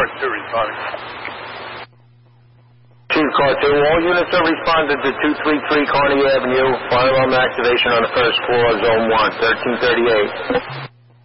Car 2 responding. Chief Car 2, all units are responded to 233 Kearney Avenue. Fire alarm activation on the first floor, Zone 1, 1338.